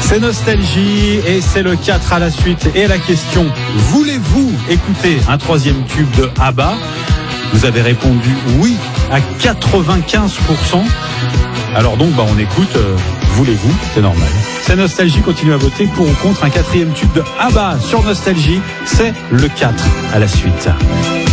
C'est Nostalgie et c'est le 4 à la suite. Et la question, voulez-vous écouter un troisième tube de ABBA ? Vous avez répondu oui à 95%. Alors donc, on écoute, voulez-vous, c'est normal. C'est Nostalgie, continue à voter pour ou contre un quatrième tube de ABBA sur Nostalgie. C'est le 4 à la suite.